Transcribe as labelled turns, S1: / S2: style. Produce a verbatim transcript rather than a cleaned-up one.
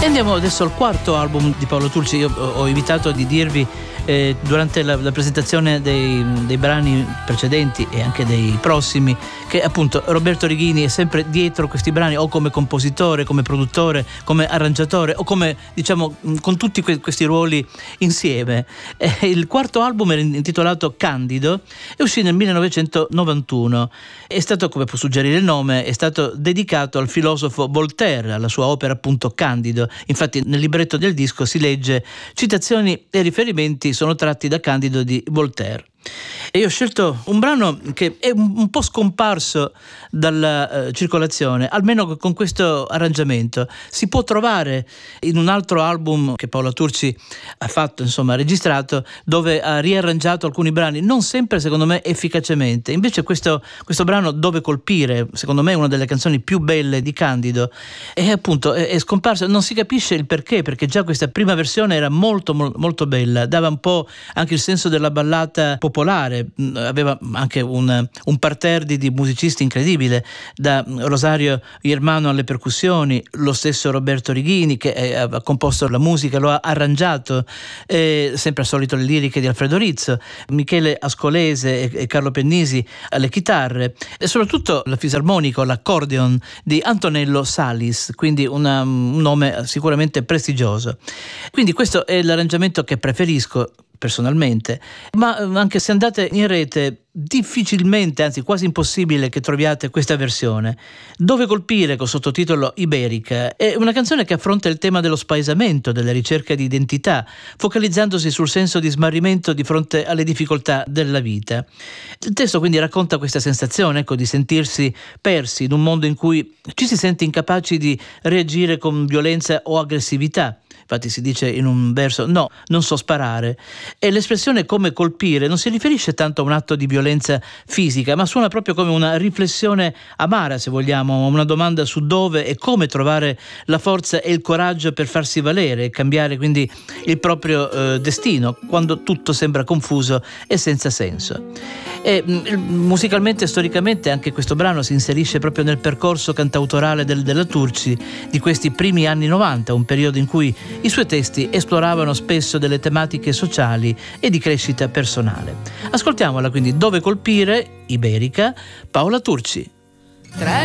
S1: Andiamo adesso al quarto album di Paolo Turci. Io ho evitato di dirvi eh, durante la, la presentazione dei, dei brani precedenti e anche dei prossimi che appunto Roberto Righini è sempre dietro questi brani, o come compositore, come produttore, come arrangiatore, o come, diciamo, con tutti que- questi ruoli insieme. Eh, il quarto album era intitolato Candido e uscì nel millenovecentonovantuno. È stato, come può suggerire il nome, è stato dedicato al filosofo Voltaire, alla sua opera appunto Candido. Infatti nel libretto del disco si legge: citazioni e riferimenti sono tratti da Candido di Voltaire. E io ho scelto un brano che è un po' scomparso dalla uh, circolazione, almeno con questo arrangiamento. Si può trovare in un altro album che Paolo Turci ha fatto, insomma, ha registrato, dove ha riarrangiato alcuni brani, non sempre secondo me efficacemente. Invece questo, questo brano, Dove colpire, secondo me è una delle canzoni più belle di Candido, e appunto è, è scomparso. Non si capisce il perché, perché già questa prima versione era molto molto bella, dava un po' anche il senso della ballata popolare, aveva anche un, un parterre di, di musicisti incredibile, da Rosario Germano alle percussioni, lo stesso Roberto Righini che eh, ha composto la musica, lo ha arrangiato, eh, sempre al solito le liriche di Alfredo Rizzo, Michele Ascolese e, e Carlo Pennisi alle chitarre, e soprattutto la fisarmonica, l'accordion di Antonello Salis, quindi una, un nome sicuramente prestigioso. Quindi questo è l'arrangiamento che preferisco personalmente, ma anche se andate in rete difficilmente, anzi quasi impossibile che troviate questa versione. Dove colpire, con sottotitolo Iberica, è una canzone che affronta il tema dello spaesamento, della ricerca di identità, focalizzandosi sul senso di smarrimento di fronte alle difficoltà della vita. Il testo quindi racconta questa sensazione, ecco, di sentirsi persi in un mondo in cui ci si sente incapaci di reagire con violenza o aggressività. Infatti si dice in un verso: no, non so sparare. E l'espressione come colpire non si riferisce tanto a un atto di violenza fisica, ma suona proprio come una riflessione amara, se vogliamo, una domanda su dove e come trovare la forza e il coraggio per farsi valere e cambiare quindi il proprio eh, destino, quando tutto sembra confuso e senza senso. E musicalmente e storicamente anche questo brano si inserisce proprio nel percorso cantautorale del, della Turci di questi primi anni novanta, un periodo in cui i suoi testi esploravano spesso delle tematiche sociali e di crescita personale. Ascoltiamola quindi, Dove colpire, Iberica, Paola Turci.
S2: Tre